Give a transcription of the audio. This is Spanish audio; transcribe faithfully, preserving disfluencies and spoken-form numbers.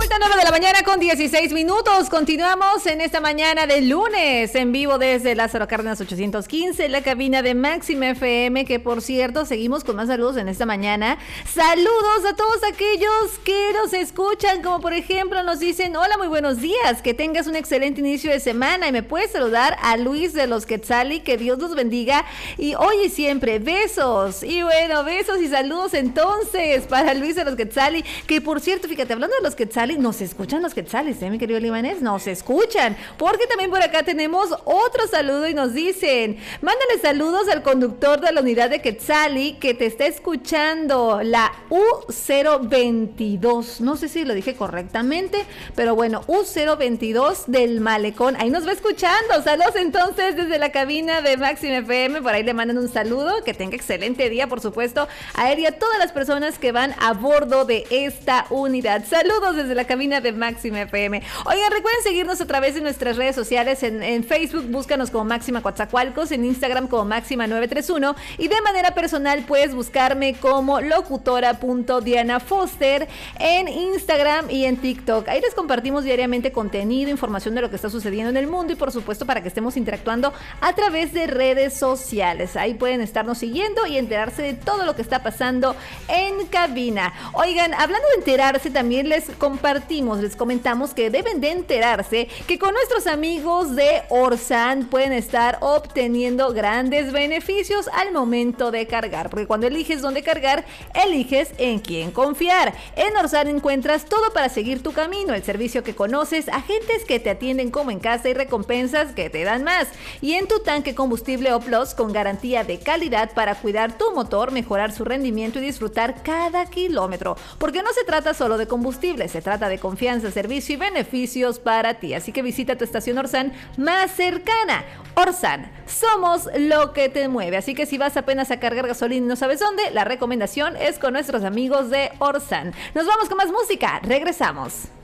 nueve de la mañana con dieciséis minutos. Continuamos en esta mañana de lunes en vivo desde Lázaro Cárdenas ochocientos quince, la cabina de Máxima F M, que por cierto seguimos con más saludos en esta mañana. Saludos a todos aquellos que nos escuchan, como por ejemplo nos dicen: hola, muy buenos días, que tengas un excelente inicio de semana. Y me puedes saludar a Luis de los Quetzali, que Dios los bendiga y hoy y siempre. Besos. Y bueno, besos y saludos entonces para Luis de los Quetzali, que por cierto, fíjate, hablando de los Quetzali, nos escuchan los Quetzales, ¿eh, mi querido Libanés? Nos escuchan, porque también por acá tenemos otro saludo y nos dicen: mándale saludos al conductor de la unidad de Quetzali que te está escuchando, la U cero veintidós, no sé si lo dije correctamente, pero bueno, U cero veintidós del Malecón, ahí nos va escuchando. Saludos entonces desde la cabina de Máxima F M, por ahí le mandan un saludo, que tenga excelente día, por supuesto, a él y a todas las personas que van a bordo de esta unidad. Saludos desde la cabina de Máxima F M. Oigan, recuerden seguirnos a través de nuestras redes sociales. En, en Facebook, búscanos como Máxima Coatzacoalcos, en Instagram como Máxima nueve tres uno, y de manera personal puedes buscarme como locutora.diana Foster en Instagram y en TikTok. Ahí les compartimos diariamente contenido, información de lo que está sucediendo en el mundo y por supuesto para que estemos interactuando a través de redes sociales. Ahí pueden estarnos siguiendo y enterarse de todo lo que está pasando en cabina. Oigan, hablando de enterarse, también les compartimos, les comentamos que deben de enterarse que con nuestros amigos de Orsan pueden estar obteniendo grandes beneficios al momento de cargar, porque cuando eliges dónde cargar, eliges en quién confiar. En Orsan encuentras todo para seguir tu camino, el servicio que conoces, agentes que te atienden como en casa y recompensas que te dan más. Y en tu tanque combustible O Plus con garantía de calidad para cuidar tu motor, mejorar su rendimiento y disfrutar cada kilómetro, porque no se trata solo de combustible, se trata de confianza, servicio y beneficios para ti. Así que visita tu estación Orsan más cercana. Orsan, somos lo que te mueve. Así que si vas apenas a cargar gasolina y no sabes dónde, la recomendación es con nuestros amigos de Orsan. Nos vamos con más música, regresamos.